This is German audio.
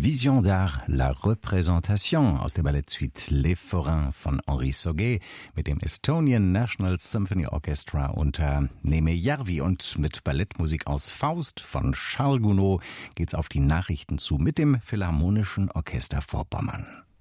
Vision d'Art, la Représentation aus der Ballettsuite Les Forains von Henri Sauguet mit dem Estonian National Symphony Orchestra unter Neeme Järvi. Und mit Ballettmusik aus Faust von Charles Gounod geht's auf die Nachrichten zu mit dem Philharmonischen Orchester Vorpommern.